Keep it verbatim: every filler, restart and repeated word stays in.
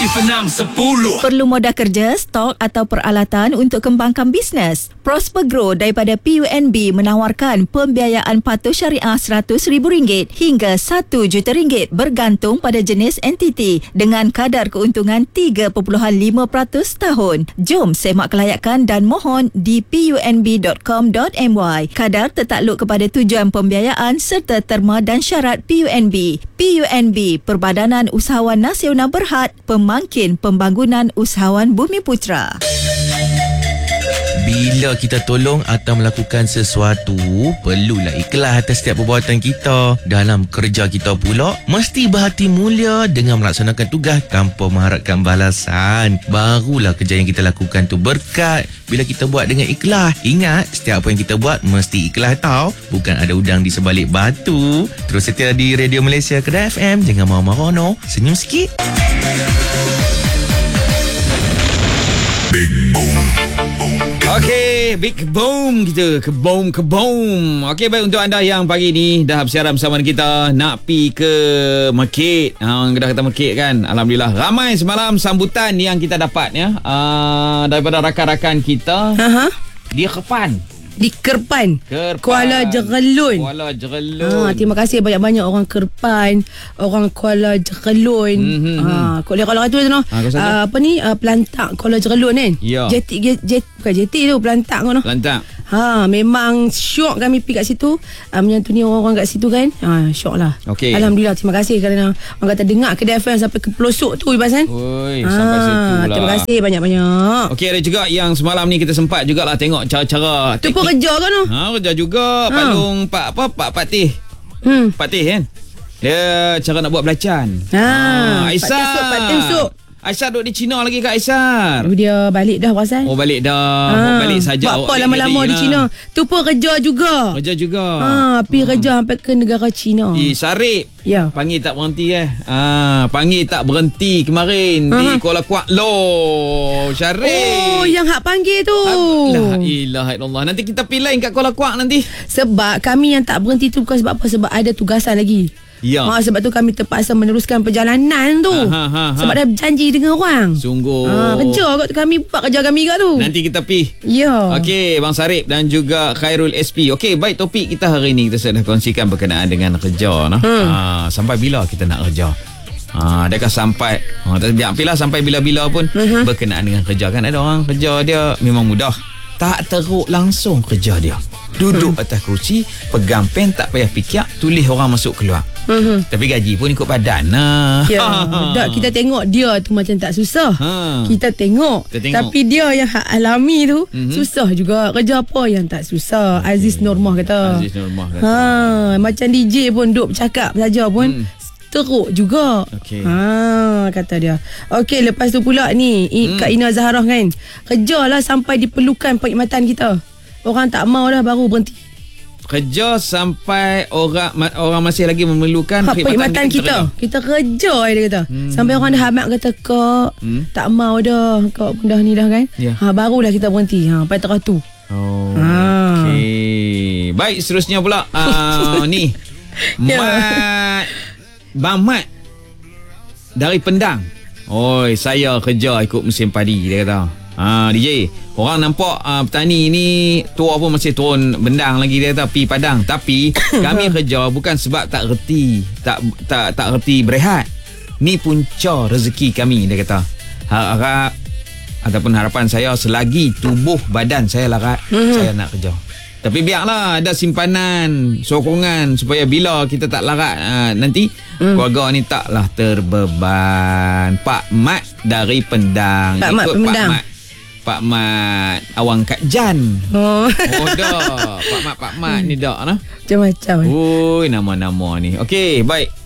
Aktif enam sepuluh. Perlu modal kerja, stok atau peralatan untuk kembangkan bisnes? Prosper Grow daripada P U N B menawarkan pembiayaan patuh syariah seratus ribu ringgit hingga satu juta ringgit bergantung pada jenis entiti dengan kadar keuntungan tiga perpuluhan lima peratus tahun. Jom semak kelayakan dan mohon di punb dot com dot my. Kadar tertakluk kepada tujuan pembiayaan serta terma dan syarat P U N B. P U N B, Perbadanan Usahawan Nasional Berhad, Pemangkin Pembangunan Usahawan Bumiputera. Bila kita tolong atau melakukan sesuatu, perlulah ikhlas atas setiap perbuatan kita. Dalam kerja kita pula, mesti berhati mulia dengan melaksanakan tugas tanpa mengharapkan balasan. Barulah kerja yang kita lakukan tu berkat. Bila kita buat dengan ikhlas. Ingat, setiap apa yang kita buat mesti ikhlas tau. Bukan ada udang di sebalik batu. Terus setia di Radio Malaysia Kedah F M. Jangan marah-marah no. Senyum sikit. Big Boom. Okey, big boom kita. Keboom, keboom. Okey, baik untuk anda yang pagi ni dah bersiaran bersama kita nak pi ke Mekit. Ha, dah kata Mekit kan. Alhamdulillah. Ramai semalam sambutan yang kita dapat ya. Uh, daripada rakan-rakan kita. Aha. Di Kepan. Di Kerpan, Kerpan. Kuala Jerelun. Kuala Jerelun. Ha, terima kasih banyak-banyak orang Kerpan, orang Kuala Jerelun. Mm-hmm. Ha, kalau kalau tu no. Ha, uh, apa ni uh, pelantak Kuala Jerelun kan? Ya. Jeti jet, jet bukan jeti tu pelantak kau no. Lantak. Ha, memang syok kami pergi kat situ, uh, menyantuni orang-orang kat situ kan. Ha, syok lah. Okey. Alhamdulillah, terima kasih kerana orang kata dengar ke D F M sampai ke pelosok tu Ibas kan. Oi, Ha, sampai situ lah. terima kasih banyak-banyak. Okey, ada juga yang semalam ni kita sempat jugalah tengok cara-cara Tu pun kerja kan tu. Ha, kerja juga. Pak Long, Pak apa, Pak Patih. Hmm. Pak Tih kan? Dia cara nak buat belacan. Ha, Aisyah. Pak Tesuk, Pak Tesuk. Aisyah duduk di China lagi Kak Aisyah. Dia balik dah perasan. Oh, balik dah. Ha, Oh, balik saja. buat apa lama-lama di China. Tu pun kerja juga. Kerja juga. Ha, pergi hmm. kerja sampai ke negara China. Di Sarip. Ya. Panggil tak berhenti eh. Ah, panggil tak berhenti kemarin uh-huh. di Kuala Kuala Lumpur. Syarif. Oh, yang hak panggil tu. La ilaha illallah. Nanti kita pilih kat Kuala Kuala nanti. Sebab kami yang tak berhenti tu bukan sebab apa, sebab ada tugasan lagi. Ya. Ha, sebab tu kami terpaksa meneruskan perjalanan tu. Ha, ha, ha. Sebab dah berjanji dengan orang. Sungguh. Ha, kerja kat kami buat kerja kami kat tu. Nanti kita pi. Ya. Okey, Bang Sarip dan juga Khairul S P. Okey, baik, topik kita hari ni kita sudah kongsikan berkenaan dengan kerja nah. Hmm. Ha, sampai bila kita nak kerja? Ha, adakah sampai ha, biar pilih sampai bila-bila pun uh-huh. berkenaan dengan kerja kan. Ada orang kerja dia memang mudah. Tak teruk langsung kerja dia. Duduk hmm. atas kerusi, pegang pen, tak payah fikir, tulis orang masuk keluar. Hmm. Tapi gaji pun ikut badan lah. Ya, tak, kita tengok dia tu macam tak susah. Ha. Kita, tengok. kita tengok. Tapi dia yang hak alami tu mm-hmm. susah juga. Kerja apa yang tak susah? Okay. Aziz Nurmah kata. Aziz Nurmah kata. Ha, macam D J pun duk bercakap saja pun. Hmm. Teruk juga. Okay. Ha, kata dia. Okey, lepas tu pula ni hmm. Kak Ina Zaharah kan. Kerjalah sampai diperlukan perkhidmatan kita. Orang tak mau dah baru berhenti. Kerja sampai orang orang masih lagi memerlukan ha, perkhidmatan kita. Kita, kita kerja dia kata. Hmm. Sampai orang dah hamat kata kak hmm. tak mau dah kak pun dah ni dah kan. Yeah. Ha, barulah kita berhenti. Ha, sampai terus tu. Oh. Ha. Okey. Baik, seterusnya pula uh, ni. Ya. Mat Bang Mat dari Pendang. Oi, saya kerja ikut musim padi dia kata. Ha, D J, orang nampak uh, petani ni tua pun masih turun bendang lagi dia kata pi padang, tapi kami kerja bukan sebab tak reti, tak tak tak reti berehat. Ni punca rezeki kami dia kata. Harap ataupun harapan saya selagi tubuh badan saya larat, mm-hmm. saya nak kerja. Tapi biarlah ada simpanan, sokongan supaya bila kita tak larat uh, nanti mm. keluarga ni taklah terbeban. Pak Mat dari Pendang. Pak Mat Pendang. Pak Mat. Pak Mat Awang Kak Jan. Oh. Oh dah. Pak Mat Pak Mat ni dah nah. Macam-macam. Oi, nama-nama ni. Okey, baik.